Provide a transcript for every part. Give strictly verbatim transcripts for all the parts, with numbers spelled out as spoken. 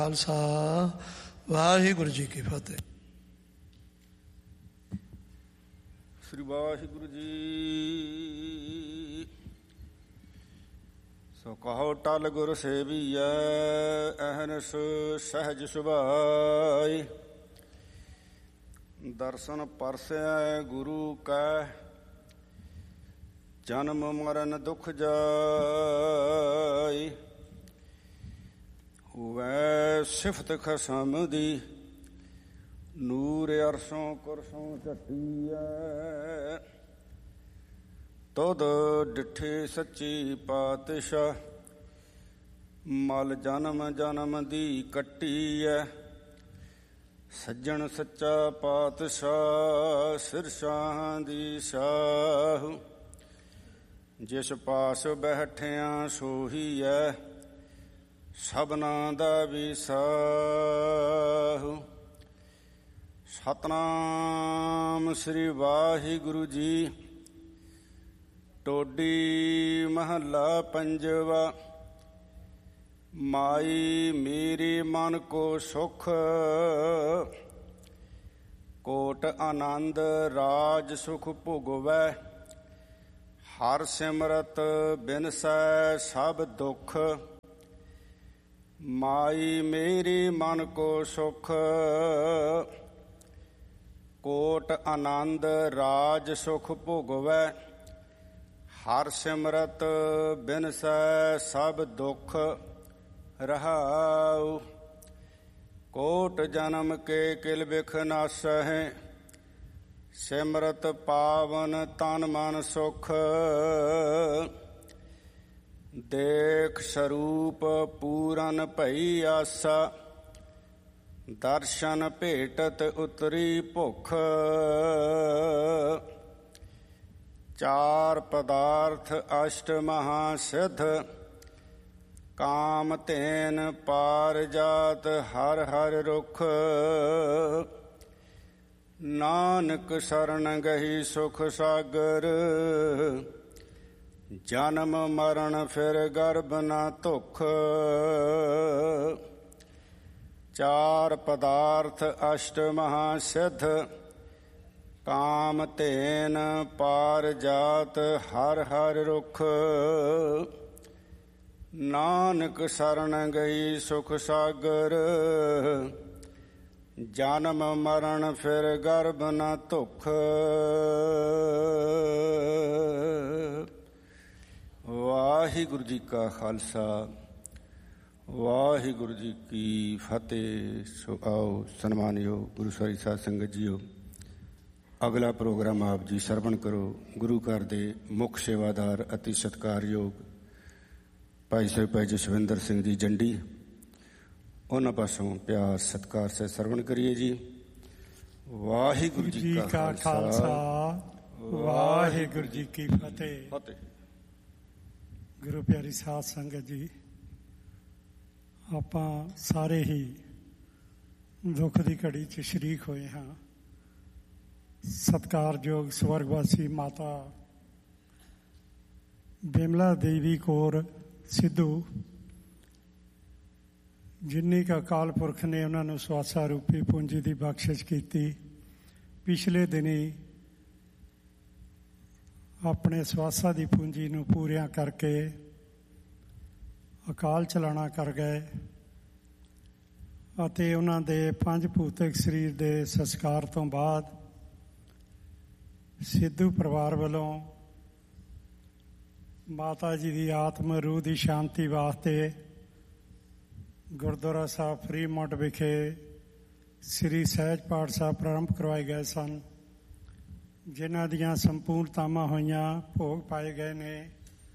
ਖਾਲਸਾ ਵਾਹਿਗੁਰੂ ਜੀ ਕੀ ਫਤਿਹ। ਸ੍ਰੀ ਵਾਹਿਗੁਰੂ ਜੀ। ਸੋ ਕਹੋ ਟਲ ਗੁਰ ਸੇਵੀਐ ਅਹਨਿਸ ਸਹਿਜ ਸੁਭਾਈ। ਦਰਸ਼ਨ ਪਰਸੈ ਗੁਰੂ ਕੈ ਜਨਮ ਮਰਨ ਦੁਖ ਜਾਈ। ਹੋਵੈ ਸਿਫਤ ਖਸਮ ਦੀ ਨੂਰ ਅਰਸ਼ੋਂ ਕੁਰਸ਼ੋਂ ਝੱਟੀਐ। ਤੁਧ ਡਿਠੇ ਸੱਚੀ ਪਾਤਸ਼ਾਹ ਮਲ ਜਨਮ ਜਨਮ ਦੀ ਕੱਟੀਐ। ਸੱਜਣ ਸੱਚਾ ਪਾਤਸ਼ਾਹ ਸਿਰ ਸ਼ਾਹਾਂ ਦੀ ਸ਼ਾਹ। ਜਿਸ ਪਾਸ ਬੈਠਿਆਂ ਸੋਹੀਐ ਸਭਨਾਂ ਦਾ ਵੀ ਸਾਹੁ। ਸਤਿਨਾਮ ਸ੍ਰੀ ਵਾਹਿਗੁਰੂ ਜੀ। ਟੋਡੀ ਮਹੱਲਾ ਪੰਜਵਾ। ਮਾਈ ਮੇਰੇ ਮਨ ਕੋ ਸੁਖ ਕੋਟ ਆਨੰਦ ਰਾਜ ਸੁਖ ਭੋਗਵੈ। ਹਰ ਸਿਮਰਤ ਬਿਨਸੈ ਸਭ ਦੁਖ। ਮਾਈ ਮੇਰੇ ਮਨ ਕੋ ਸੁਖ ਕੋਟ ਆਨੰਦ ਰਾਜ ਸੁਖ ਭੋਗਵੈ। ਹਰ ਸਿਮਰਤ ਬਿਨਸੈ ਸਭ ਦੁਖ ਰਹਾਉ। ਕੋਟ ਜਨਮ ਕੇ ਕਿਲ ਬਿਖ ਨਾਸਹਿ ਸਿਮਰਤ ਪਾਵਨ ਤਨ ਮਨ ਸੁਖ। ਦੇਖ ਸਰੂਪ ਪੂਰਨ ਭਈ ਆਸਾ ਦਰਸ਼ਨ ਭੇਟਤ ਉਤਰੀ ਭੁਖ। ਚਾਰ ਪਦਾਰਥ ਅਸ਼ਟ ਮਹਾ ਸਿੱਧ ਕਾਮ ਧੇਨ ਪਾਰ ਜਾਤ ਹਰ ਹਰ ਰੁਖ। ਨਾਨਕ ਸਰਣ ਗਹੀ ਸੁਖ ਸਾਗਰ ਜਨਮ ਮਰਨ ਫਿਰ ਗਰਭ ਨਾ ਧੁਖ। ਚਾਰ ਪਦਾਰਥ ਅਸ਼ਟ ਮਹਾ ਸਿੱਧ ਕਾਮ ਧੇਨ ਪਾਰ ਜਾਤ ਹਰ ਹਰ ਰੁਖ। ਨਾਨਕ ਸਰਣ ਗਈ ਸੁਖ ਸਾਗਰ ਜਨਮ ਮਰਨ ਫਿਰ ਗਰਭ ਨਾ ਧੁਖ। ਵਾਹਿਗੁਰੂ ਜੀ ਕਾ ਖਾਲਸਾ ਵਾਹਿਗੁਰੂ ਜੀ ਕੀ ਫਤਿਹ। ਸੋ ਆਓ ਸਨਮਾਨਯੋਗ ਗੁਰੂ ਸਾਰੀ ਸਾਧ ਸੰਗਤ ਜੀਓ, ਅਗਲਾ ਪ੍ਰੋਗਰਾਮ ਆਪ ਜੀ ਸਰਵਣ ਕਰੋ। ਗੁਰੂ ਘਰ ਦੇ ਮੁੱਖ ਸੇਵਾਦਾਰ ਅਤੀ ਸਤਿਕਾਰਯੋਗ ਭਾਈ ਸਾਹਿਬ ਭਾਈ ਜਸਵਿੰਦਰ ਸਿੰਘ ਜੀ ਜੰਡੀ, ਉਹਨਾਂ ਪਾਸੋਂ ਪਿਆਰ ਸਤਿਕਾਰ ਸੇ ਸਰਵਣ ਕਰੀਏ ਜੀ। ਵਾਹਿਗੁਰੂ ਜੀ ਕਾ ਖਾਲਸਾ ਵਾਹਿਗੁਰੂ ਜੀ ਕੀ ਫਤਿਹ। ਫਤਿਹ। ਗੁਰੂ ਪਿਆਰੀ ਸਾਧ ਸੰਗਤ ਜੀ, ਆਪਾਂ ਸਾਰੇ ਹੀ ਦੁੱਖ ਦੀ ਘੜੀ 'ਚ ਸ਼ਰੀਕ ਹੋਏ ਹਾਂ। ਸਤਿਕਾਰਯੋਗ ਸਵਰਗਵਾਸੀ ਮਾਤਾ ਬਿਮਲਾ ਦੇਵੀ ਕੌਰ ਸਿੱਧੂ, ਜਿੰਨੀ ਕੁ ਅਕਾਲ ਪੁਰਖ ਨੇ ਉਹਨਾਂ ਨੂੰ ਸਵਾਸਾ ਰੂਪੀ ਪੂੰਜੀ ਦੀ ਬਖਸ਼ਿਸ਼ ਕੀਤੀ, ਪਿਛਲੇ ਦਿਨੀ ਆਪਣੇ ਸਵਾਸਾ ਦੀ ਪੂੰਜੀ ਨੂੰ ਪੂਰਿਆਂ ਕਰਕੇ ਅਕਾਲ ਚਲਾਣਾ ਕਰ ਗਏ ਅਤੇ ਉਹਨਾਂ ਦੇ ਪੰਜ ਭੂਤਿਕ ਸਰੀਰ ਦੇ ਸੰਸਕਾਰ ਤੋਂ ਬਾਅਦ ਸਿੱਧੂ ਪਰਿਵਾਰ ਵੱਲੋਂ ਮਾਤਾ ਜੀ ਦੀ ਆਤਮ ਰੂਹ ਦੀ ਸ਼ਾਂਤੀ ਵਾਸਤੇ ਗੁਰਦੁਆਰਾ ਸਾਹਿਬ ਫਰੀਮੌਂਟ ਵਿਖੇ ਸ੍ਰੀ ਸਹਿਜ ਪਾਠ ਸਾਹਿਬ ਪ੍ਰਾਰੰਭ ਕਰਵਾਏ ਗਏ ਸਨ, ਜਿਨ੍ਹਾਂ ਦੀਆਂ ਸੰਪੂਰਨਤਾਵਾਂ ਹੋਈਆਂ, ਭੋਗ ਪਾਏ ਗਏ ਨੇ।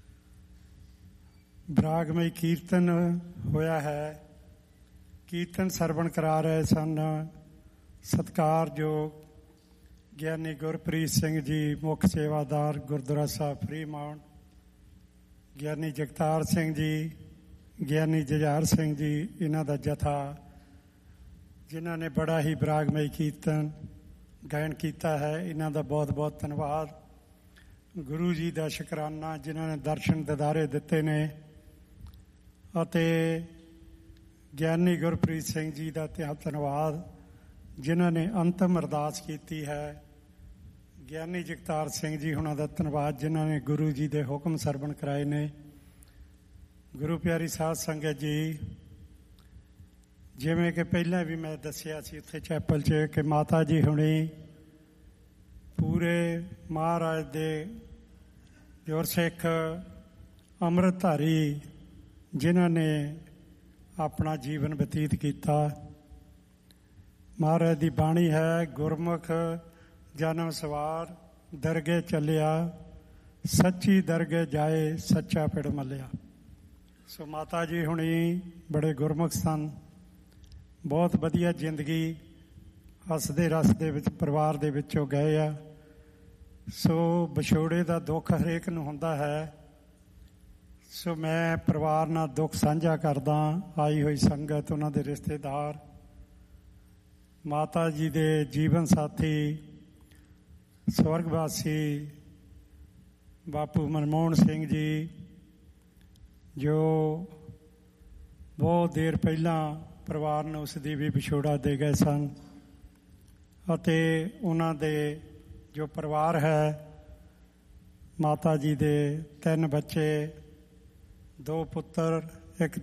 ਬਰਾਗਮਈ ਕੀਰਤਨ ਹੋਇਆ ਹੈ। ਕੀਰਤਨ ਸਰਵਣ ਕਰਾ ਰਹੇ ਸਨ ਸਤਿਕਾਰਯੋਗ ਗਿਆਨੀ ਗੁਰਪ੍ਰੀਤ ਸਿੰਘ ਜੀ, ਮੁੱਖ ਸੇਵਾਦਾਰ ਗੁਰਦੁਆਰਾ ਸਾਹਿਬ ਫਰੀਮੌਂਟ, ਗਿਆਨੀ ਜਗਤਾਰ ਸਿੰਘ ਜੀ, ਗਿਆਨੀ ਜੁਝਾਰ ਸਿੰਘ ਜੀ, ਇਹਨਾਂ ਦਾ ਜਥਾ, ਜਿਨ੍ਹਾਂ ਨੇ ਬੜਾ ਹੀ ਬਰਾਗਮਈ ਕੀਰਤਨ ਗਾਇਨ ਕੀਤਾ ਹੈ। ਇਹਨਾਂ ਦਾ ਬਹੁਤ ਬਹੁਤ ਧੰਨਵਾਦ। ਗੁਰੂ ਜੀ ਦਾ ਸ਼ੁਕਰਾਨਾ, ਜਿਨ੍ਹਾਂ ਨੇ ਦਰਸ਼ਨ ਦਿਦਾਰੇ ਦਿੱਤੇ ਨੇ ਅਤੇ ਗਿਆਨੀ ਗੁਰਪ੍ਰੀਤ ਸਿੰਘ ਜੀ ਦਾ ਧੰਨਵਾਦ ਜਿਨ੍ਹਾਂ ਨੇ ਅੰਤਮ ਅਰਦਾਸ ਕੀਤੀ ਹੈ। ਗਿਆਨੀ ਜਗਤਾਰ ਸਿੰਘ ਜੀ ਹੁਣਾਂ ਦਾ ਧੰਨਵਾਦ ਜਿਨ੍ਹਾਂ ਨੇ ਗੁਰੂ ਜੀ ਦੇ ਹੁਕਮ ਸਰਵਣ ਕਰਾਏ ਨੇ। ਗੁਰੂ ਪਿਆਰੀ ਸਾਧ ਸੰਗਤ ਜੀ, ਜਿਵੇਂ ਕਿ ਪਹਿਲਾਂ ਵੀ ਮੈਂ ਦੱਸਿਆ ਸੀ ਉੱਥੇ ਚੈਪਲ 'ਚ ਕਿ ਮਾਤਾ ਜੀ ਹੁਣੀ ਪੂਰੇ ਮਹਾਰਾਜ ਦੇ ਗੁਰਸਿੱਖ ਅੰਮ੍ਰਿਤਧਾਰੀ ਜਿਨ੍ਹਾਂ ਨੇ ਆਪਣਾ ਜੀਵਨ ਬਤੀਤ ਕੀਤਾ। ਮਹਾਰਾਜ ਦੀ ਬਾਣੀ ਹੈ, ਗੁਰਮੁਖ ਜਨਮ ਸਵਾਰ ਦਰਗੇ ਚੱਲਿਆ, ਸੱਚੀ ਦਰਗੇ ਜਾਏ ਸੱਚਾ ਪਿੜ ਮੱਲਿਆ। ਸੋ ਮਾਤਾ ਜੀ ਹੁਣੀ ਬੜੇ ਗੁਰਮੁਖ ਸਨ, ਬਹੁਤ ਵਧੀਆ ਜ਼ਿੰਦਗੀ ਹੱਸਦੇ ਰਸਦੇ ਵਿੱਚ ਪਰਿਵਾਰ ਦੇ ਵਿੱਚੋਂ ਗਏ ਆ। ਸੋ ਵਿਛੋੜੇ ਦਾ ਦੁੱਖ ਹਰੇਕ ਨੂੰ ਹੁੰਦਾ ਹੈ। ਸੋ ਮੈਂ ਪਰਿਵਾਰ ਨਾਲ ਦੁੱਖ ਸਾਂਝਾ ਕਰਦਾ। ਆਈ ਹੋਈ ਸੰਗਤ, ਉਹਨਾਂ ਦੇ ਰਿਸ਼ਤੇਦਾਰ, ਮਾਤਾ ਜੀ ਦੇ ਜੀਵਨ ਸਾਥੀ ਸਵਰਗਵਾਸੀ ਬਾਪੂ ਮਨਮੋਹਨ ਸਿੰਘ ਜੀ, ਜੋ ਬਹੁਤ ਦੇਰ ਪਹਿਲਾਂ ਪਰਿਵਾਰ ਨੂੰ ਉਸ ਦੀ ਵੀ ਵਿਛੋੜਾ ਦੇ ਗਏ ਸਨ, ਅਤੇ ਉਹਨਾਂ ਦੇ ਜੋ ਪਰਿਵਾਰ ਹੈ, ਮਾਤਾ ਜੀ ਦੇ ਤਿੰਨ ਬੱਚੇ, ਦੋ ਪੁੱਤਰ